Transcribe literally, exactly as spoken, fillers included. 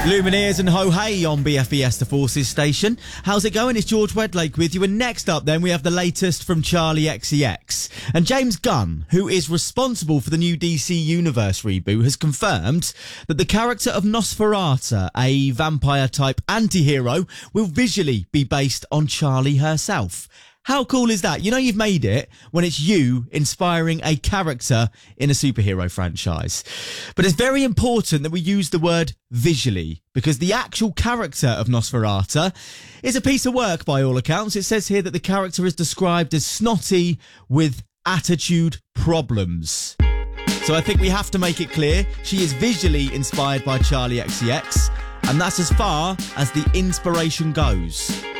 Lumineers and Ho Hey on B F E S The Forces station. How's it going? It's George Wedlake with you. And next up then we have the latest from Charli X C X. And James Gunn, who is responsible for the new D C Universe reboot, has confirmed that the character of Nosferatu, a vampire-type anti-hero, will visually be based on Charli herself. How cool is that? You know you've made it when it's you inspiring a character in a superhero franchise. But it's very important that we use the word visually, because the actual character of Nosferatu is a piece of work by all accounts. It says here that the character is described as snotty with attitude problems. So I think we have to make it clear she is visually inspired by Charli X C X, and that's as far as the inspiration goes.